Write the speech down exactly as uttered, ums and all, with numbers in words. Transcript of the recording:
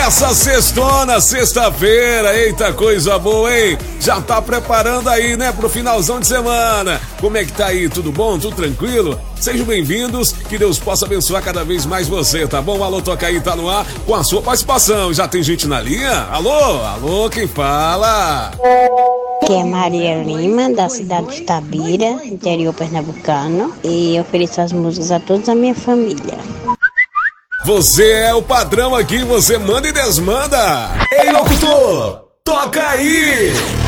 Essa sextona, sexta-feira, eita coisa boa, hein? Já tá preparando aí, né, pro finalzão de semana. Como é que tá aí? Tudo bom? Tudo tranquilo? Sejam bem-vindos, que Deus possa abençoar cada vez mais você, tá bom? Alô, Toca Aí tá no ar com a sua participação. Já tem gente na linha? Alô? Alô, quem fala? Que é Maria Lima, da cidade de Itabira, interior pernambucano, e eu ofereço as músicas a toda a minha família. Você é o padrão aqui, você manda e desmanda. Ei, locutor, toca aí!